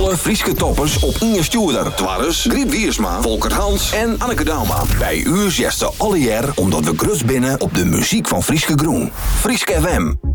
Alle Frieske toppers op Inge Stuurder. Twarres, Griep Wiersma, Volkert Hans en Anneke Dauma. Bij u zesten alle jaar omdat we grus binnen op de muziek van Frieske Groen. Frieske FM.